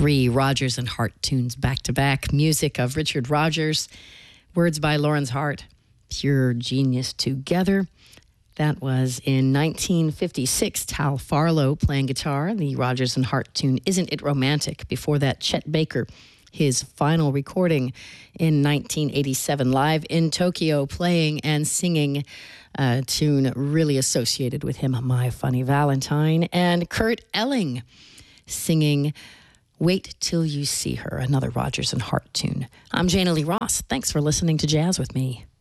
Three Rodgers and Hart tunes back-to-back. Music of Richard Rodgers. Words by Lawrence Hart. Pure genius together. That was in 1956. Tal Farlow playing guitar. The Rodgers and Hart tune, Isn't It Romantic? Before that, Chet Baker, his final recording in 1987, live in Tokyo, playing and singing a tune really associated with him, My Funny Valentine. And Kurt Elling singing Wait Till You See Her, another Rodgers and Hart tune. I'm Jana Lee Ross. Thanks for listening to Jazz with Me.